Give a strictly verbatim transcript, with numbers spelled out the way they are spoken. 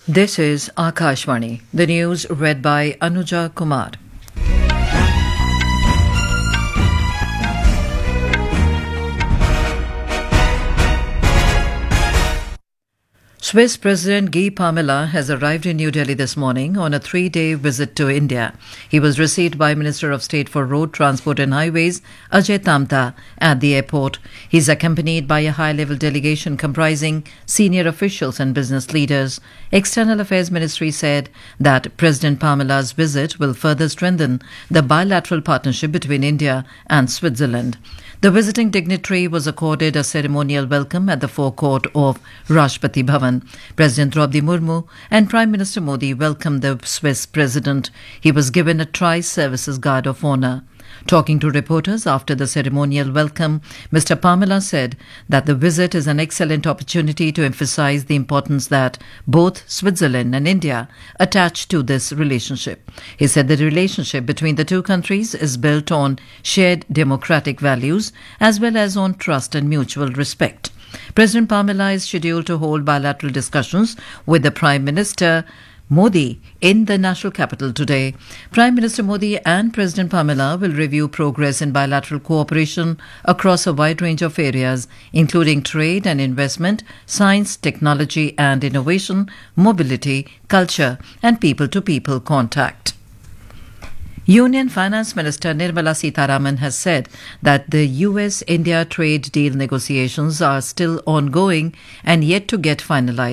This is Akashvani, the news read by Anuja Kumar. Swiss President Guy Parmelin has arrived in New Delhi this morning on a three-day visit to India. He was received by Minister of State for Road Transport and Highways, Ajay Tamta, at the airport. He is accompanied by a high-level delegation comprising senior officials and business leaders. External Affairs Ministry said that President Parmelin's visit will further strengthen the bilateral partnership between India and Switzerland. The visiting dignitary was accorded a ceremonial welcome at the forecourt of Rashtrapati Bhavan. President Draupadi Murmu and Prime Minister Modi welcomed the Swiss president. He was given a Tri-Services Guard of Honour. Talking to reporters after the ceremonial welcome, Mister Parmelin said that the visit is an excellent opportunity to emphasize the importance that both Switzerland and India attach to this relationship. He said the relationship between the two countries is built on shared democratic values as well as on trust and mutual respect. President Parmelin is scheduled to hold bilateral discussions with the Prime Minister Modi in the national capital today. Prime Minister Modi and President Parmelin will review progress in bilateral cooperation across a wide range of areas, including trade and investment, science, technology and innovation, mobility, culture and people-to-people contact. Union Finance Minister Nirmala Sitharaman has said that the U S India trade deal negotiations are still ongoing and yet to get finalized.